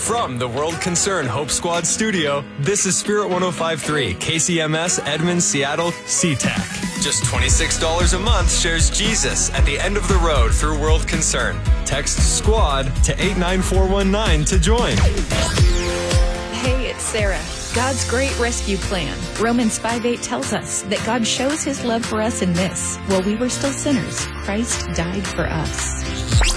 From the World Concern Hope Squad studio, this is Spirit 105.3, KCMS, Edmond, Seattle, SeaTac. Just $26 a month shares Jesus at the end of the road through World Concern. Text SQUAD to 89419 to join. Hey, it's Sarah. God's great rescue plan. Romans 5:8 tells us that God shows his love for us in this: while we were still sinners, Christ died for us.